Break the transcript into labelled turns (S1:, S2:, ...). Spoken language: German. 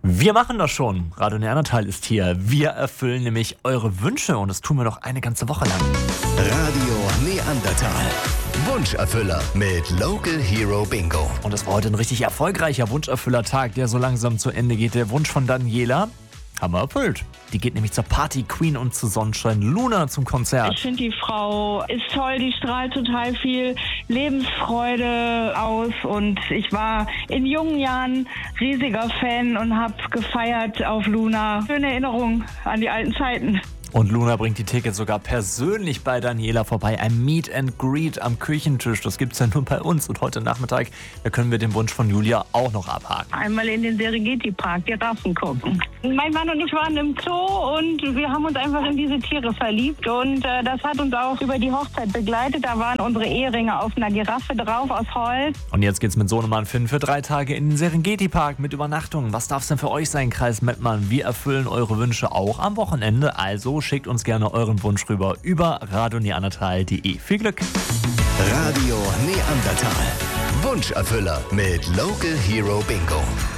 S1: Wir machen das schon. Radio Neandertal ist hier. Wir erfüllen nämlich eure Wünsche und das tun wir noch eine ganze Woche lang.
S2: Radio Neandertal. Wunscherfüller mit Local Hero Bingo.
S1: Und das war heute ein richtig erfolgreicher Wunscherfüller-Tag, der so langsam zu Ende geht. Der Wunsch von Daniela haben wir erfüllt. Die geht nämlich zur Party Queen und zu Sonnenschein Luna zum Konzert.
S3: Ich finde, die Frau ist toll, die strahlt total viel Lebensfreude aus und ich war in jungen Jahren riesiger Fan und habe gefeiert auf Luna. Schöne Erinnerung an die alten Zeiten.
S1: Und Luna bringt die Tickets sogar persönlich bei Daniela vorbei. Ein Meet and Greet am Küchentisch. Das gibt's ja nur bei uns. Und heute Nachmittag, da können wir den Wunsch von Julia auch noch abhaken.
S3: Einmal in den Serengeti-Park, die Raffen gucken. Mein Mann und ich waren im Zoo und wir haben uns einfach in diese Tiere verliebt. Und das hat uns auch über die Hochzeit begleitet. Da waren unsere Eheringe auf einer Giraffe drauf aus Holz.
S1: Und jetzt geht's mit Sohnemann Finn für 3 Tage in den Serengeti-Park mit Übernachtung. Was darf's denn für euch sein, Kreis Mettmann? Wir erfüllen eure Wünsche auch am Wochenende. Also schickt uns gerne euren Wunsch rüber über radioneandertal.de. Viel Glück!
S2: Radio Neandertal. Wunscherfüller mit Local Hero Bingo.